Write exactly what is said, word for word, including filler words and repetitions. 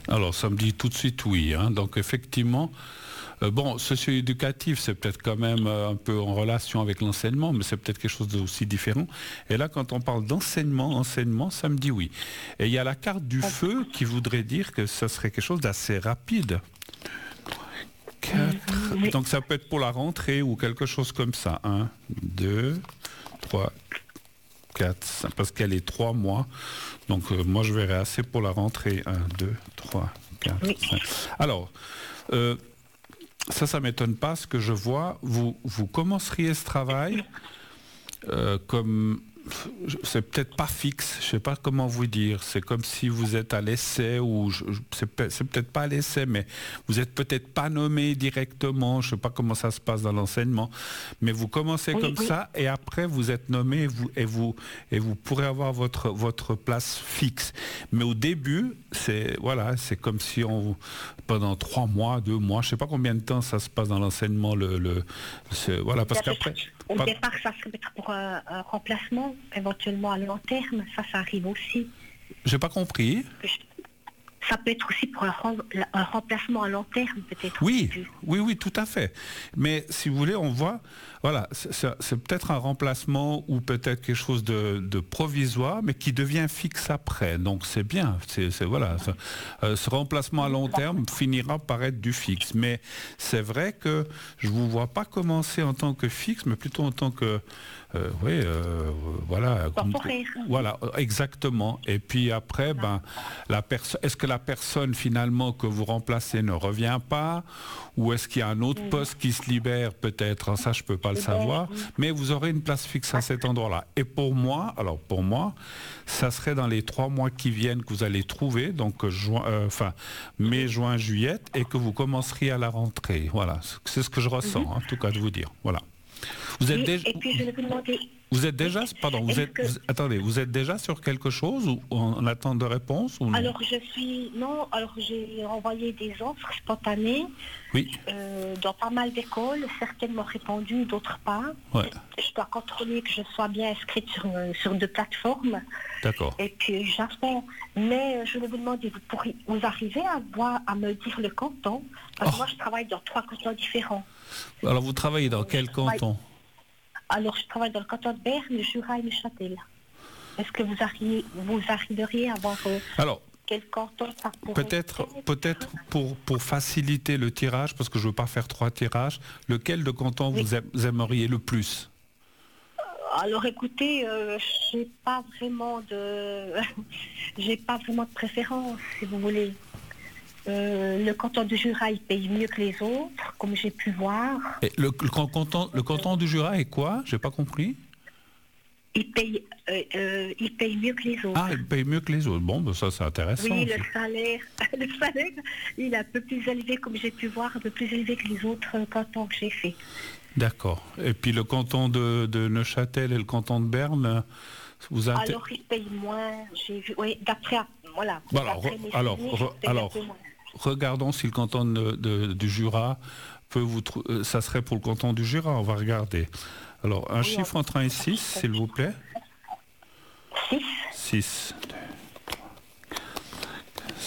Alors, ça me dit tout de suite oui. Hein. Donc, effectivement, euh, bon, socio-éducatif, c'est peut-être quand même euh, un peu en relation avec l'enseignement, mais c'est peut-être quelque chose d'aussi différent. Et là, quand on parle d'enseignement, enseignement, ça me dit oui. Et il y a la carte du feu qui voudrait dire que ça serait quelque chose d'assez rapide. quatre. Oui. Donc, ça peut être pour la rentrée ou quelque chose comme ça. un, deux, trois, quatre, cinq, parce qu'elle est trois mois. Donc, euh, moi, je verrai assez pour la rentrée. un, deux, trois, quatre, oui. cinq. Alors, euh, ça, ça ne m'étonne pas. Ce que je vois, vous, vous commenceriez ce travail euh, comme... C'est peut-être pas fixe, je ne sais pas comment vous dire. C'est comme si vous êtes à l'essai, ou je, je, c'est, peut- c'est peut-être pas à l'essai, mais vous êtes peut-être pas nommé directement. Je ne sais pas comment ça se passe dans l'enseignement, mais vous commencez oui, comme oui. ça, et après vous êtes nommé et vous, et vous, et vous pourrez avoir votre, votre place fixe. Mais au début, c'est, voilà, c'est comme si on, pendant trois mois, deux mois, je ne sais pas combien de temps ça se passe dans l'enseignement. Le, le, c'est, voilà, parce qu'après... Au pas... départ, ça serait peut-être pour un, un remplacement, éventuellement à long terme. Ça, ça arrive aussi. J'ai pas compris. Ça peut être aussi pour un, rem... un remplacement à long terme, peut-être. Oui, oui, oui, tout à fait. Mais si vous voulez, on voit, voilà, c'est, c'est peut-être un remplacement ou peut-être quelque chose de, de provisoire, mais qui devient fixe après. Donc c'est bien. C'est, c'est voilà, ça, euh, ce remplacement à long terme finira par être du fixe. Mais c'est vrai que je vous vois pas commencer en tant que fixe, mais plutôt en tant que Euh, oui, euh, voilà. Voilà, exactement. Et puis après, ben, la perso- est-ce que la personne finalement que vous remplacez ne revient pas, ou est-ce qu'il y a un autre poste qui se libère peut-être? Ça, je peux pas le savoir. Mais vous aurez une place fixe à cet endroit-là. Et pour moi, alors pour moi, ça serait dans les trois mois qui viennent que vous allez trouver, donc juin, euh, enfin mai, juin, juillet, et que vous commenceriez à la rentrée. Voilà, c'est ce que je ressens, mm-hmm. en tout cas de vous dire. Voilà. Vous êtes, oui, déjà, et puis je vais vous demander... vous êtes déjà, pardon, vous êtes, que... vous, attendez, vous êtes déjà sur quelque chose ou en attente de réponse ou non? Alors je suis, non, alors j'ai envoyé des offres spontanées oui. euh, dans pas mal d'écoles, certaines m'ont répondu, d'autres pas. Ouais. Je dois contrôler que je sois bien inscrite sur, sur deux plateformes. D'accord. Et puis j'espère, mais je vais vous demander, vous, pourriez, vous arrivez à, voir, à me dire le canton? Parce que oh. moi je travaille dans trois cantons différents. Alors vous travaillez dans quel canton? Alors je travaille dans le canton de Berne, le Jura et le Châtel. Est-ce que vous, arrivez, vous arriveriez à voir euh, Alors, quel canton ça pourrait peut-être, peut-être pour, pour faciliter le tirage, parce que je ne veux pas faire trois tirages, lequel de canton oui. vous, a, vous aimeriez le plus? Alors écoutez, euh, j'ai pas vraiment de j'ai pas vraiment de préférence, si vous voulez. Euh, le canton du Jura, il paye mieux que les autres, comme j'ai pu voir. Et le, le, canton, le canton du Jura est quoi? J'ai pas compris. Il paye, euh, euh, il paye mieux que les autres. Ah, il paye mieux que les autres. Bon, ben ça, c'est intéressant. Oui, le salaire, le salaire, il est un peu plus élevé, comme j'ai pu voir, un peu plus élevé que les autres cantons que j'ai fait. D'accord. Et puis le canton de, de Neuchâtel et le canton de Berne, vous inter... Alors, ils payent moins. J'ai vu, oui, d'après, voilà. Voilà, d'après re, alors, re, alors regardons si le canton de, de, du Jura peut vous trouver. Ça serait pour le canton du Jura, on va regarder. Alors, un oui, chiffre entre un et six, s'il vous plaît. six. six.